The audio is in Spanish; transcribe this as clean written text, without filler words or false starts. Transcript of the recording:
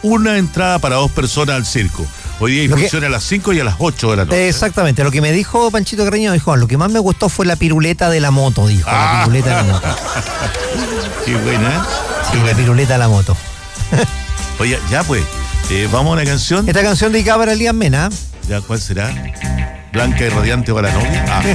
una entrada para 2 personas al circo. Hoy día hay funciones a las 5 y a las 8 de la noche. Exactamente, lo que me dijo Panchito Carreño, dijo, lo que más me gustó fue la piruleta de la moto, dijo, la piruleta de la moto. Qué buena, ¿eh? Sí, la piruleta de la moto. Oye, ya pues, vamos a una canción. Esta canción dedicada para Elías Mena. Ya, ¿cuál será? Blanca y radiante para la novia.